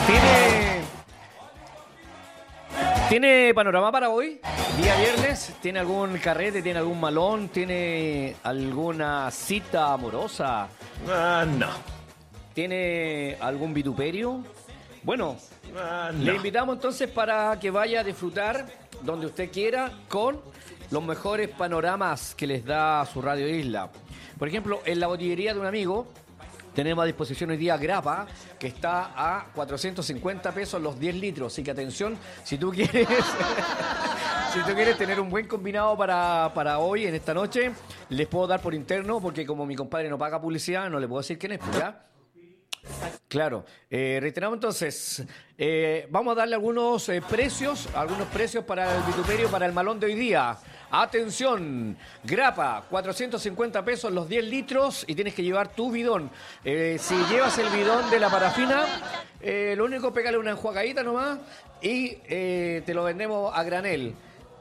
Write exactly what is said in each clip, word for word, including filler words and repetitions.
¿Tiene, ¿Tiene panorama para hoy? Día viernes. ¿Tiene algún carrete? ¿Tiene algún malón? ¿Tiene alguna cita amorosa? Ah, no. ¿Tiene algún vituperio? Bueno, Ah, no. le invitamos entonces para que vaya a disfrutar donde usted quiera con los mejores panoramas que les da su Radio Isla. Por ejemplo, en la botillería de un amigo tenemos a disposición hoy día grapa, que está a cuatrocientos cincuenta pesos los diez litros. Así que atención, si tú quieres si tú quieres tener un buen combinado para, para hoy, en esta noche, les puedo dar por interno, porque como mi compadre no paga publicidad, no le puedo decir quién es, ¿ya? Claro, eh, reiteramos entonces, eh, vamos a darle algunos eh, precios, algunos precios para el vituperio, para el malón de hoy día. Atención, grapa, cuatrocientos cincuenta pesos los diez litros y tienes que llevar tu bidón. Eh, si llevas el bidón de la parafina, eh, lo único, pégale una enjuagadita nomás y eh, te lo vendemos a granel.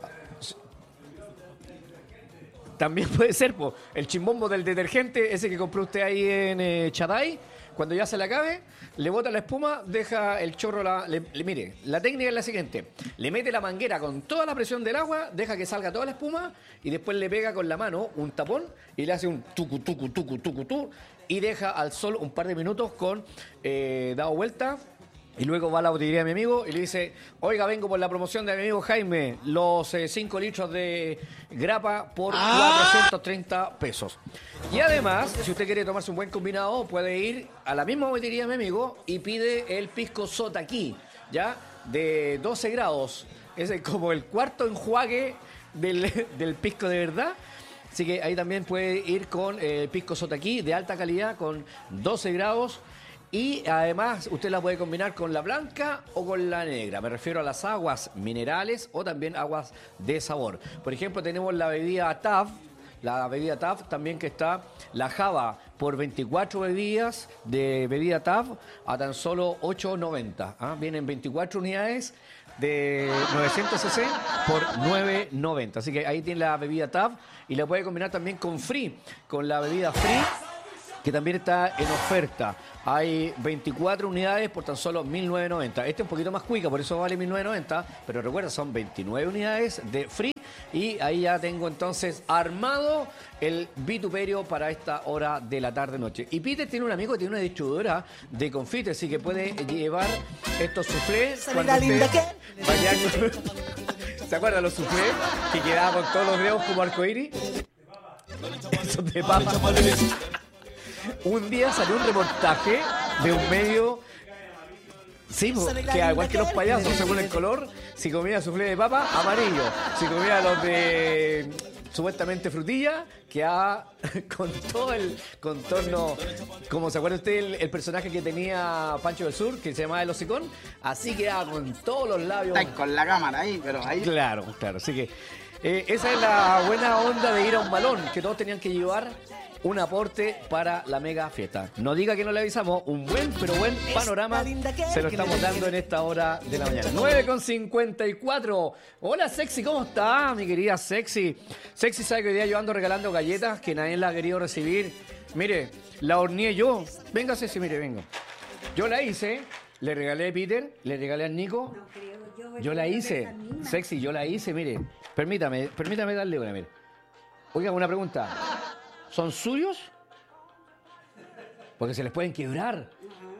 También puede ser po, el chimbombo del detergente, ese que compró usted ahí en eh, Chaday. Cuando ya se le acabe, le bota la espuma, deja el chorro, la, le, le, mire, la técnica es la siguiente, le mete la manguera con toda la presión del agua, deja que salga toda la espuma y después le pega con la mano un tapón y le hace un tucu, tucu, tucu, tucu, tucu y deja al sol un par de minutos con eh, dado vuelta. Y luego va a la botillería de mi amigo y le dice, oiga, vengo por la promoción de mi amigo Jaime, los cinco litros de grapa por ¡Ah! cuatrocientos treinta pesos. Y además, si usted quiere tomarse un buen combinado, puede ir a la misma botillería de mi amigo y pide el pisco sotaquí, ¿ya? De doce grados. Es como el cuarto enjuague del, del pisco de verdad. Así que ahí también puede ir con el pisco sotaquí de alta calidad con doce grados. Y además usted la puede combinar con la blanca o con la negra. Me refiero a las aguas minerales o también aguas de sabor. Por ejemplo, tenemos la bebida T A F, la bebida T A F también, que está la Java por veinticuatro bebidas de bebida T A F a tan solo ocho noventa. ¿Ah? Vienen veinticuatro unidades de novecientos centilitros por nueve noventa. Así que ahí tiene la bebida T A F y la puede combinar también con Free, con la bebida Free, que también está en oferta. Hay veinticuatro unidades por tan solo mil novecientos noventa. Este es un poquito más cuica, por eso vale mil novecientos noventa, pero recuerda, son veintinueve unidades de Free y ahí ya tengo entonces armado el vituperio para esta hora de la tarde-noche. Y Peter tiene un amigo que tiene una distribuidora de confites, así que puede llevar estos soufflés cuando usted vaya. ¿Se acuerdan los soufflés que quedaban con todos los dedos como arcoíris? Esos de papa. Un día salió un reportaje de un medio, sí, que igual que los payasos, según el color, si comía soufflé de papa, amarillo. Si comía los de supuestamente frutilla, quedaba con todo el contorno, como se acuerda usted el, el personaje que tenía Pancho del Sur, que se llamaba El Hocicón, así quedaba con todos los labios. Ay, con la cámara ahí, pero ahí. Claro, claro, así que eh, esa es la buena onda de ir a un balón, que todos tenían que llevar un aporte para la mega fiesta. No diga que no le avisamos, un buen, pero buen panorama se lo estamos dando en esta hora de la mañana. nueve con cincuenta y cuatro. Hola, Sexy, ¿cómo está, mi querida Sexy? Sexy sabe que hoy día yo ando regalando galletas que nadie las ha querido recibir. Mire, la horneé yo. Venga, Sexy, mire, venga. Yo la hice, le regalé a Peter, le regalé a Nico. Yo la hice, Sexy, yo la hice, mire. Permítame, permítame darle una, mire. Oiga, una pregunta. ¿Son suyos? Porque se les pueden quebrar.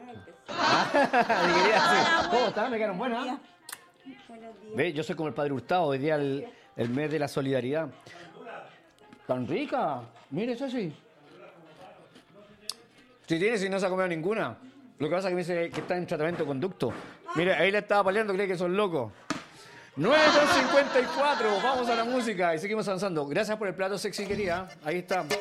Ah, ¿cómo están? ¿Me quedaron buenas? Ve, yo soy como el Padre Hurtado, hoy día el, el mes de la solidaridad. Tan rica. Mire, eso sí. Si tiene, si no se ha comido ninguna. Lo que pasa es que me dice que está en tratamiento de conducto. Mire, ahí le estaba peleando, cree que son locos. nueve con cincuenta y cuatro, vamos a la música y seguimos avanzando. Gracias por el plato, Sexy, querida. Ahí está.